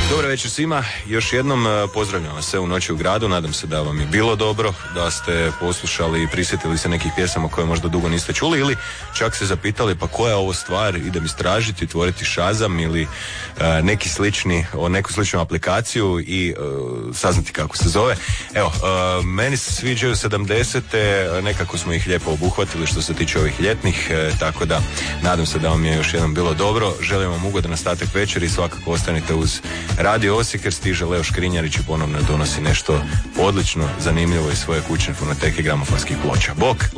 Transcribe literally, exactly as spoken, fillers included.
Dobar večer svima, još jednom pozdravljam vas sve u Noći u gradu, nadam se da vam je bilo dobro, da ste poslušali i prisjetili se nekih pjesama koje možda dugo niste čuli ili čak se zapitali pa koja je ovo stvar, idem istražiti, tvoriti Shazam ili uh, neki slični, o neku sličnu aplikaciju i uh, saznati kako se zove. Evo, uh, meni se sviđaju sedamdesete, nekako smo ih lijepo obuhvatili što se tiče ovih ljetnih, uh, tako da nadam se da vam je još jednom bilo dobro, želim vam ugodan ostatak večeri i svakako ostanite uz Radio Osijek jer stiže Leo Škrinjarić i ponovno donosi nešto odlično, zanimljivo iz svoje kućne fonoteke gramofonskih ploča. Bok!